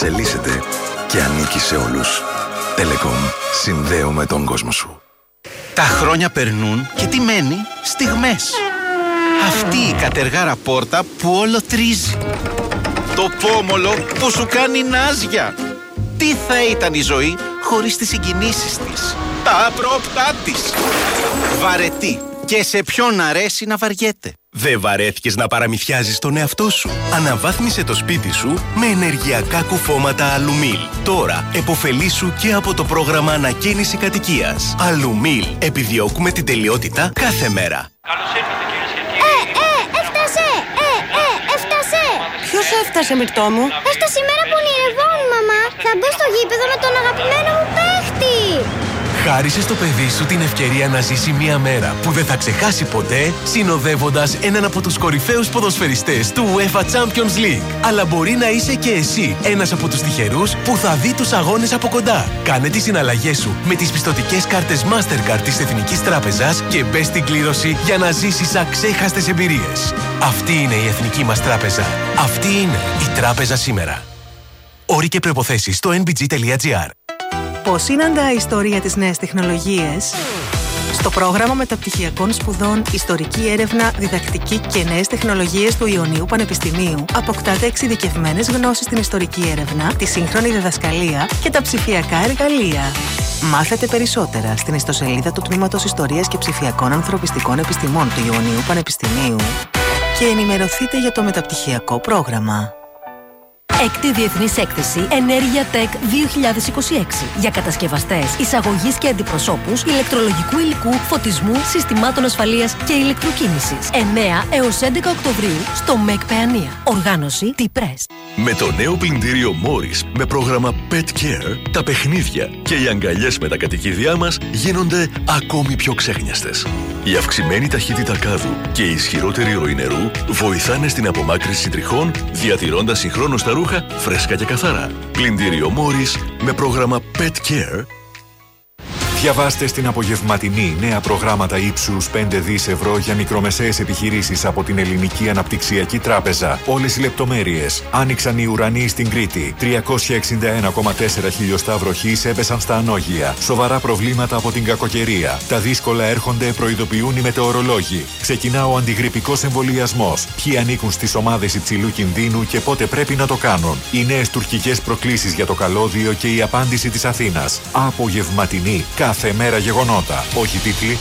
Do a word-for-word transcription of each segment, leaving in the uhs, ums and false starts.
εξελίσσεται και ανήκει σε όλους. Telecom. Συνδέουμε τον κόσμο σου. Τα χρόνια περνούν και τι μένει? Στιγμές. Αυτή η κατεργάρα πόρτα που όλο τρίζει. Το πόμολο που σου κάνει νάζια. Τι θα ήταν η ζωή χωρίς τις συγκινήσεις της, τα απρόπτά της. Βαρετή. Και σε ποιον αρέσει να βαριέται. Δεν βαρέθηκες να παραμυθιάζεις τον εαυτό σου? Αναβάθμισε το σπίτι σου με ενεργειακά κουφώματα Αλουμίλ. Τώρα επωφελήσου και από το πρόγραμμα ανακαίνιση κατοικίας. Αλουμίλ. Επιδιώκουμε την τελειότητα κάθε μέρα. Καλώς ήρθατε κυρίες και κύριοι. Ε, ε, έφτασε! Ε, ε, έφτασε! Ποιος έφτασε, Μυρτώ μου? Έφτασε η μέρα που ονειρευόμουν, μαμά. Θα μπω στο γήπεδο με τον αγαπημένο μου παίχτη. Χάρισε στο παιδί σου την ευκαιρία να ζήσει μια μέρα που δεν θα ξεχάσει ποτέ, συνοδεύοντας έναν από τους κορυφαίους ποδοσφαιριστές του UEFA Champions League. Αλλά μπορεί να είσαι και εσύ ένας από τους τυχερούς που θα δει τους αγώνες από κοντά. Κάνε τις συναλλαγές σου με τις πιστωτικές κάρτες Mastercard της Εθνικής Τράπεζας και μπες στην κλήρωση για να ζήσεις αξέχαστες εμπειρίες. Αυτή είναι η Εθνική μας Τράπεζα. Αυτή είναι η Τράπεζα σήμερα. Όροι και προϋποθέσεις στο εν μπι τζι τελεία τζι άρ. Πώς συναντά η ιστορία τις νέες τεχνολογίες? Στο πρόγραμμα μεταπτυχιακών σπουδών Ιστορική Έρευνα, Διδακτική και Νέες Τεχνολογίες του Ιωνίου Πανεπιστημίου αποκτάτε εξειδικευμένες γνώσεις στην ιστορική έρευνα, τη σύγχρονη διδασκαλία και τα ψηφιακά εργαλεία. Μάθετε περισσότερα στην ιστοσελίδα του Τμήματος Ιστορίας και Ψηφιακών Ανθρωπιστικών Επιστημών του Ιωνίου Πανεπιστημίου και ενημερωθείτε για το μεταπτυχιακό πρόγραμμα. Έκτη Διεθνής Έκθεση Ενέργεια Tech δύο χιλιάδες είκοσι έξι για κατασκευαστές, εισαγωγής και αντιπροσώπους ηλεκτρολογικού υλικού, φωτισμού, συστημάτων ασφαλείας και ηλεκτροκίνησης. εννέα έως έντεκα Οκτωβρίου στο ΜΕΚ Παιανία. Οργάνωση T-Press. Με το νέο πλυντήριο Morris με πρόγραμμα Pet Care, τα παιχνίδια και οι αγκαλιές με τα κατοικίδια μας γίνονται ακόμη πιο ξέχνιαστες. Η αυξημένη ταχύτητα κάδου και η ισχυρότερη ροή νερού βοηθάνε στην απομάκρυνση τριχών, διατηρώντας συγχρόνως τα ρούχα φρέσκα και καθαρά. Πλυντήριο Morris με πρόγραμμα Pet Care. Διαβάστε στην απογευματινή νέα προγράμματα ύψους πέντε δισεκατομμύρια ευρώ για μικρομεσαίες επιχειρήσεις από την Ελληνική Αναπτυξιακή Τράπεζα. Όλες οι λεπτομέρειες. Άνοιξαν οι ουρανοί στην Κρήτη. τριακόσια εξήντα ένα κόμμα τέσσερα χιλιοστά βροχής έπεσαν στα ανώγεια. Σοβαρά προβλήματα από την κακοκαιρία. Τα δύσκολα έρχονται, προειδοποιούν οι μετεωρολόγοι. Ξεκινά ο αντιγρυπικός εμβολιασμός. Ποιοι ανήκουν στις ομάδες υψηλού κινδύνου και πότε πρέπει να το κάνουν. Οι νέες τουρκικές προκλήσεις για το καλώδιο και η απάντηση της Αθήνας. Απογευματινή. Κάθε μέρα γεγονότα. Όχι τίτλοι.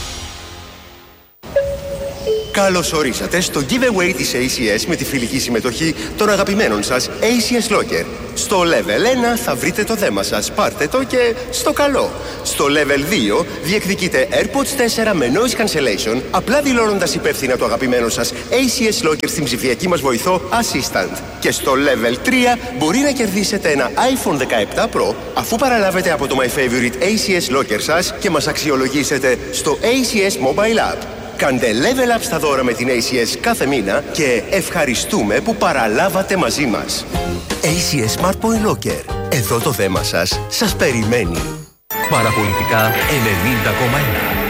Καλώς ορίσατε στο giveaway της έι σι ες με τη φιλική συμμετοχή των αγαπημένων σας έι σι ες Locker. Στο Level ένα θα βρείτε το δέμα σας, πάρτε το και στο καλό. Στο Level δύο διεκδικείτε AirPods τέσσερα με noise cancellation, απλά δηλώνοντας υπεύθυνα το αγαπημένο σας έι σι ες Locker στην ψηφιακή μας βοηθό Assistant. Και στο Level τρία μπορεί να κερδίσετε ένα άιφον δεκαεπτά Pro αφού παραλάβετε από το My Favorite έι σι ες Locker σας και μας αξιολογήσετε στο έι σι ες Mobile App. Κάντε level up στα δώρα με την έι σι ες κάθε μήνα και ευχαριστούμε που παραλάβατε μαζί μας. έι σι ες Smart Point Locker. Εδώ το δέμα σας σας περιμένει. Παραπολιτικά ενενήντα κόμμα ένα.